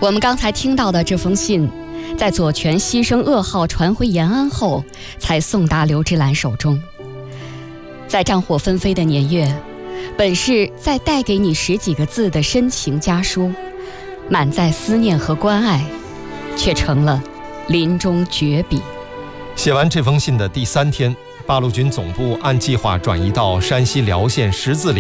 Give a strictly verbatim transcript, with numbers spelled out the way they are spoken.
我们刚才听到的这封信，在左权牺牲噩耗传回延安后，才送达刘芝兰手中。在战火纷飞的年月，本是再带给你十几个字的深情家书，满载思念和关爱，却成了临终绝笔。 写完这封信的第三天，八路军总部按计划转移到山西辽县十字里